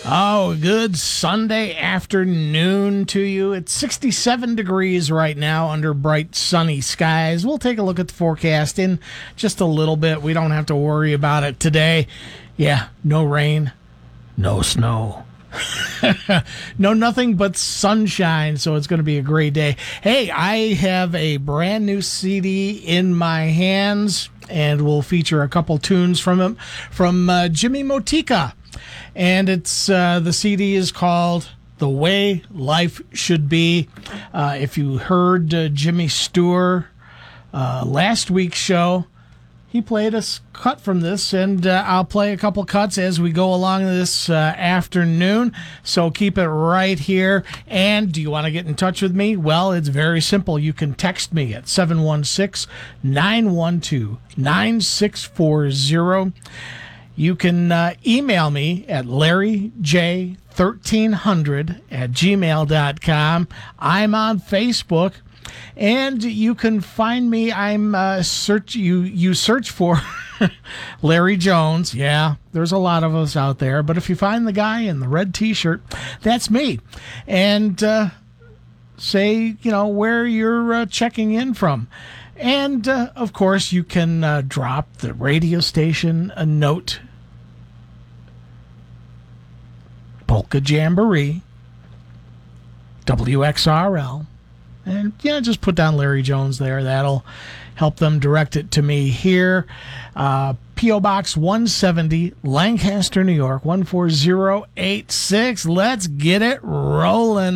Oh, good Sunday afternoon to you. It's 67 degrees right now under bright sunny skies. We'll take a look at the forecast in just a little bit. We don't have to worry about it today. Yeah, no rain, no snow. No, nothing but sunshine, so it's going to be a great day. Hey, I have a brand new CD in my hands, and we'll feature a couple tunes from him, from Jimmy Motika. And it's the CD is called The Way Life Should Be. If you heard Jimmy Stewart last week's show, he played a cut from this, and I'll play a couple cuts as we go along this afternoon. So keep it right here. And do you want to get in touch with me? Well, it's very simple. You can text me at 716-912-9640. You can email me at larryj1300@gmail.com. I'm on Facebook. And you can find me. I'm you search for Larry Jones. Yeah, there's a lot of us out there. But if you find the guy in the red T-shirt, that's me. And say, where you're checking in from. And, of course, you can drop the radio station a note. Polka Jamboree, WXRL. And, just put down Larry Jones there. That'll help them direct it to me here. P.O. Box 170, Lancaster, New York, 14086. Let's get it rolling.